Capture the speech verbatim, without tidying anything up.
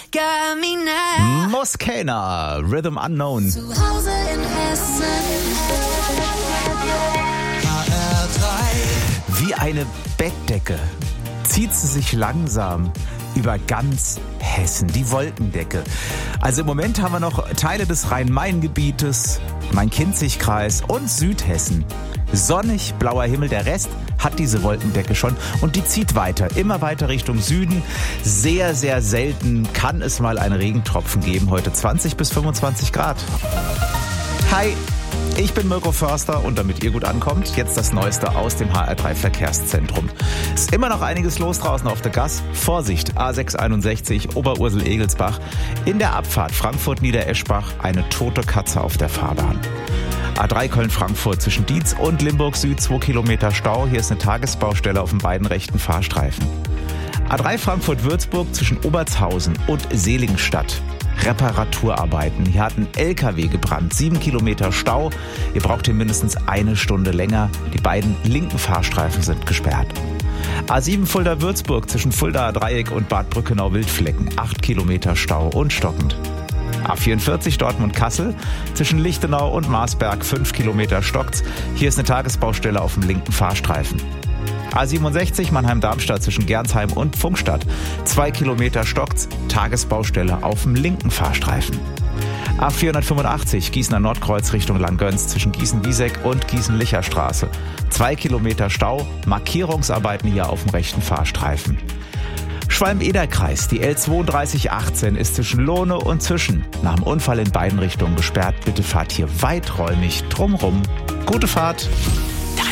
got me now. Muskana, Rhythm Unknown. Zu Hause in Hessen. Wie eine Bettdecke zieht sie sich langsam über ganz Hessen, die Wolkendecke. Also im Moment haben wir noch Teile des Rhein-Main-Gebietes, Main-Kinzig-Kreis und Südhessen. Sonnig, blauer Himmel, der Rest hat diese Wolkendecke schon und die zieht weiter, immer weiter Richtung Süden. Sehr, sehr selten kann es mal einen Regentropfen geben. Heute zwanzig bis fünfundzwanzig Grad. Hi, ich bin Mirko Förster und damit ihr gut ankommt, jetzt das Neueste aus dem H R drei Verkehrszentrum. Ist immer noch einiges los draußen auf der Gas. Vorsicht, A sechs einundsechzig, Oberursel-Egelsbach. In der Abfahrt Frankfurt-Niedereschbach eine tote Katze auf der Fahrbahn. A drei Köln-Frankfurt zwischen Dietz und Limburg Süd, zwei Kilometer Stau. Hier ist eine Tagesbaustelle auf den beiden rechten Fahrstreifen. A drei Frankfurt-Würzburg zwischen Obertshausen und Seligenstadt. Reparaturarbeiten. Hier hat ein L K W gebrannt. Sieben Kilometer Stau. Ihr braucht hier mindestens eine Stunde länger. Die beiden linken Fahrstreifen sind gesperrt. A sieben Fulda-Würzburg zwischen Fuldaer Dreieck und Bad Brückenau-Wildflecken. Acht Kilometer Stau und stockend. A vierundvierzig Dortmund-Kassel zwischen Lichtenau und Marsberg. Fünf Kilometer stockt's. Hier ist eine Tagesbaustelle auf dem linken Fahrstreifen. A siebenundsechzig Mannheim-Darmstadt zwischen Gernsheim und Pfungstadt. Zwei Kilometer stockt's, Tagesbaustelle auf dem linken Fahrstreifen. A vierhundertfünfundachtzig Gießener Nordkreuz Richtung Langgöns zwischen Gießen-Wieseck und Gießen-Licher-Straße. Zwei Kilometer Stau, Markierungsarbeiten hier auf dem rechten Fahrstreifen. Schwalm-Eder-Kreis, die L zweiunddreißig achtzehn ist zwischen Lohne und Zischen. Nach dem Unfall in beiden Richtungen gesperrt. Bitte fahrt hier weiträumig drumrum. Gute Fahrt!